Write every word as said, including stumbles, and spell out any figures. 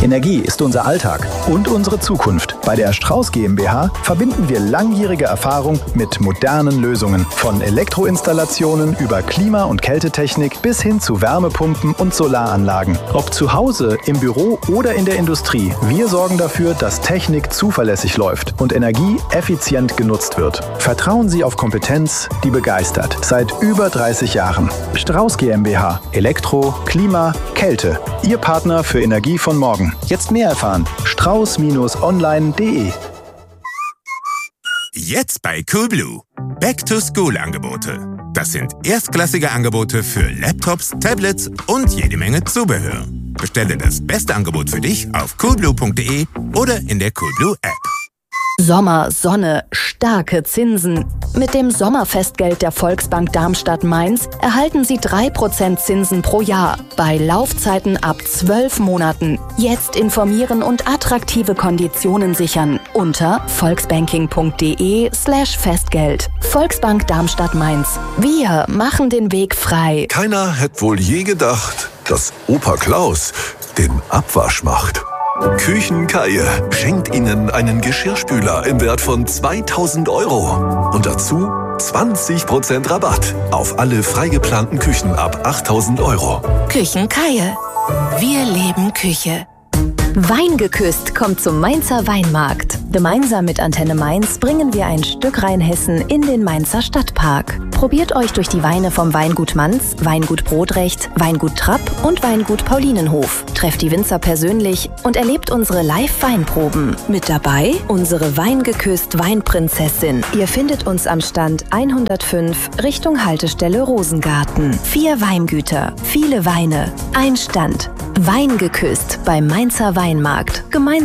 Energie ist unser Alltag und unsere Zukunft. Bei der Strauß GmbH verbinden wir langjährige Erfahrung mit modernen Lösungen. Von Elektroinstallationen über Klima- und Kältetechnik bis hin zu Wärmepumpen und Solaranlagen. Ob zu Hause, im Büro oder in der Industrie, wir sorgen dafür, dass Technik zuverlässig läuft und Energie effizient genutzt wird. Vertrauen Sie auf Kompetenz, die begeistert. Seit über dreißig Jahren. Strauß GmbH. Elektro, Klima, Kälte. Ihr Partner für Energie von morgen. Jetzt mehr erfahren. strauß online punkt de. Jetzt bei Coolblue. Back-to-School-Angebote. Das sind erstklassige Angebote für Laptops, Tablets und jede Menge Zubehör. Bestelle das beste Angebot für dich auf coolblue punkt de oder in der Coolblue-App. Sommer, Sonne, starke Zinsen. Mit dem Sommerfestgeld der Volksbank Darmstadt-Mainz erhalten Sie drei Prozent Zinsen pro Jahr bei Laufzeiten ab zwölf Monaten. Jetzt informieren und attraktive Konditionen sichern unter volksbanking punkt de slash Festgeld. Volksbank Darmstadt-Mainz. Wir machen den Weg frei. Keiner hätte wohl je gedacht, dass Opa Klaus den Abwasch macht. Küchenkaie schenkt Ihnen einen Geschirrspüler im Wert von zweitausend Euro. Und dazu zwanzig Prozent Rabatt auf alle freigeplanten Küchen ab achttausend Euro. Küchenkaie. Wir leben Küche. Weingeküsst kommt zum Mainzer Weinmarkt. Gemeinsam mit Antenne Mainz bringen wir ein Stück Rheinhessen in den Mainzer Stadtpark. Probiert euch durch die Weine vom Weingut Manz, Weingut Brodrecht, Weingut Trapp und Weingut Paulinenhof. Trefft die Winzer persönlich und erlebt unsere Live-Weinproben. Mit dabei unsere Weingeküsst Weinprinzessin. Ihr findet uns am Stand hundertfünf Richtung Haltestelle Rosengarten. Vier Weingüter, viele Weine, ein Stand. Weingeküsst beim Mainzer Weinmarkt. Gemeinsam